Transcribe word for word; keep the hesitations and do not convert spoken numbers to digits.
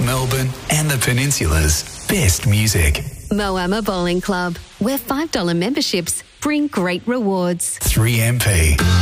Melbourne and the Peninsula's best music. Moama Bowling Club, where five dollars memberships bring great rewards. three M P.